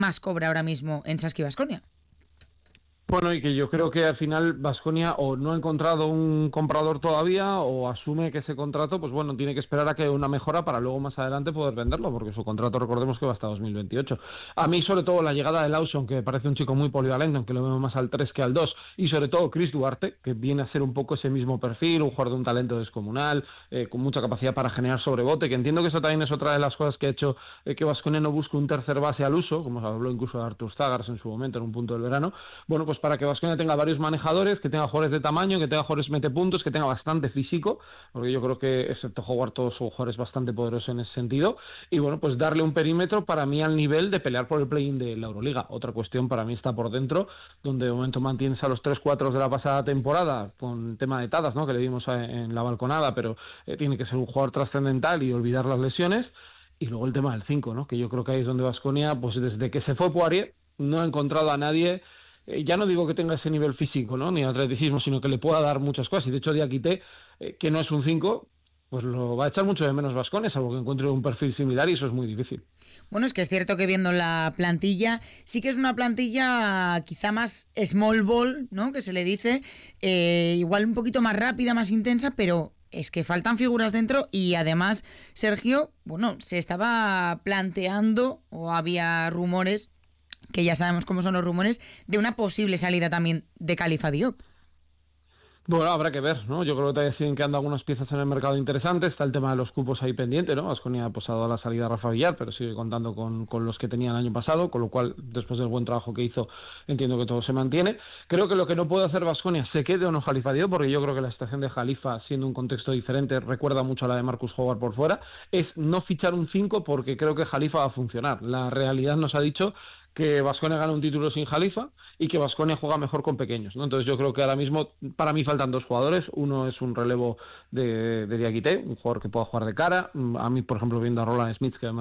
más cobra ahora mismo en Saski Baskonia. Bueno, y que yo creo que al final Baskonia o no ha encontrado un comprador todavía o asume que ese contrato, pues bueno, tiene que esperar a que haya una mejora para luego más adelante poder venderlo, porque su contrato, recordemos que va hasta 2028. A mí, sobre todo, la llegada de Lawson, que me parece un chico muy polivalente, aunque lo vemos más al 3 que al 2, y sobre todo Chris Duarte, que viene a ser un poco ese mismo perfil, un jugador de un talento descomunal, con mucha capacidad para generar sobrebote, que entiendo que eso también es otra de las cosas que ha hecho que Baskonia no busque un tercer base al uso, como se habló incluso de Artur Zagars en su momento, en un punto del verano. Bueno, pues para que Baskonia tenga varios manejadores, que tenga jugadores de tamaño, que tenga jugadores metepuntos, que tenga bastante físico, porque yo creo que excepto Howard todos son jugadores bastante poderosos en ese sentido, y bueno, pues darle un perímetro para mí al nivel de pelear por el play-in de la Euroliga. Otra cuestión para mí está por dentro, donde de momento mantienes a los 3-4 de la pasada temporada, con tema de Tadas, ¿no?, que le dimos en la balconada, pero tiene que ser un jugador trascendental y olvidar las lesiones. Y luego el tema del 5, ¿no?, que yo creo que ahí es donde Baskonia, pues desde que se fue Poirier, no ha encontrado a nadie. Ya no digo que tenga ese nivel físico, ¿no?, ni atleticismo, sino que le pueda dar muchas cosas. Y de hecho Diakité, que no es un 5, pues lo va a echar mucho de menos Baskonia, salvo que encuentre un perfil similar, y eso es muy difícil. Bueno, es que es cierto que viendo la plantilla, sí que es una plantilla quizá más small ball, ¿no?, que se le dice, igual un poquito más rápida, más intensa, pero es que faltan figuras dentro. Y además, Sergio, bueno, se estaba planteando, o había rumores, que ya sabemos cómo son los rumores, de una posible salida también de Khalifa Diop. Bueno, habrá que ver, ¿no? Yo creo que todavía siguen quedando algunas piezas en el mercado interesantes. Está el tema de los cupos ahí pendiente, ¿no? Baskonia pues, ha dado la salida a Rafa Villar, pero sigue contando con los que tenía el año pasado, con lo cual, después del buen trabajo que hizo, entiendo que todo se mantiene. Creo que lo que no puede hacer Baskonia, se quede o no Khalifa Diop, porque yo creo que la situación de Khalifa, siendo un contexto diferente, recuerda mucho a la de Marcus Howard por fuera, es no fichar un 5 porque creo que Khalifa va a funcionar. La realidad nos ha dicho que Baskonia gana un título sin Khalifa y que Baskonia juega mejor con pequeños, ¿no? Entonces yo creo que ahora mismo para mí faltan dos jugadores. Uno es un relevo de Diakité, un jugador que pueda jugar de cara. A mí, por ejemplo, viendo a Roland Smith, que además